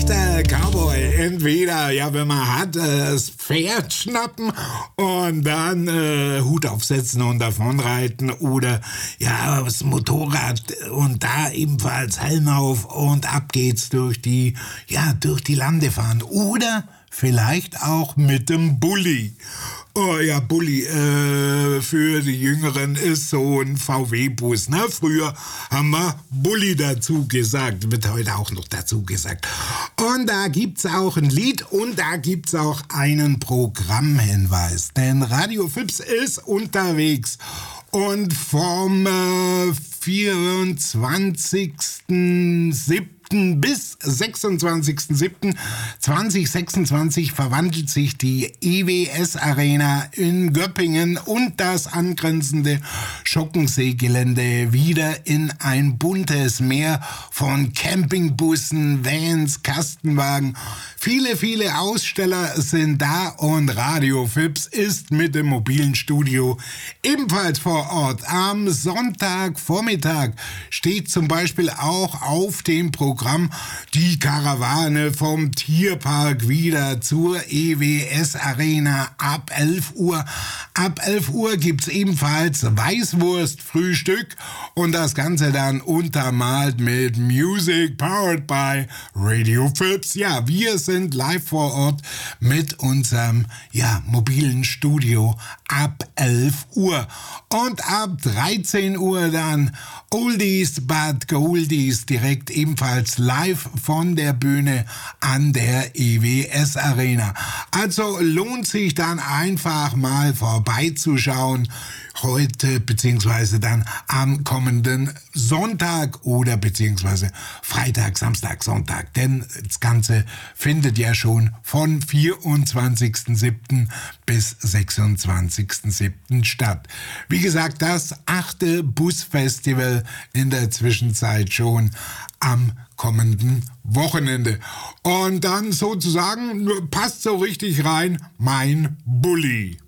echter Cowboy. Entweder, ja, wenn man hat, das Pferd schnappen und dann Hut aufsetzen und davonreiten oder ja, das Motorrad und da ebenfalls Helm auf und ab geht's durch die Lande fahren. Oder vielleicht auch mit dem Bulli. Oh ja, Bulli, für die Jüngeren ist so ein VW-Bus. Ne? Früher haben wir Bulli dazu gesagt, wird heute auch noch dazu gesagt. Und da gibt's auch ein Lied und da gibt's auch einen Programmhinweis. Denn Radio Fips ist unterwegs und vom 24.07. bis 26.07.2026 verwandelt sich die EWS Arena in Göppingen und das angrenzende Schockenseegelände wieder in ein buntes Meer von Campingbussen, Vans, Kastenwagen. Viele, viele Aussteller sind da und Radio Fips ist mit dem mobilen Studio ebenfalls vor Ort. Am Sonntagvormittag steht zum Beispiel auch auf dem Programm die Karawane vom Tierpark wieder zur EWS Arena ab 11 Uhr. Ab 11 Uhr gibt's ebenfalls Weißwurstfrühstück und das Ganze dann untermalt mit Music powered by Radio Fips. Ja, wir sind live vor Ort mit unserem mobilen Studio ab 11 Uhr. Und ab 13 Uhr dann Oldies but Goldies direkt ebenfalls live von der Bühne an der EWS Arena. Also lohnt sich dann einfach mal vorbeizuschauen. Heute beziehungsweise dann am kommenden Sonntag oder beziehungsweise Freitag, Samstag, Sonntag. Denn das Ganze findet ja schon von 24.07. bis 26.07. statt. Wie gesagt, das 8. Busfestival in der Zwischenzeit schon am kommenden Wochenende. Und dann sozusagen passt so richtig rein mein Bulli.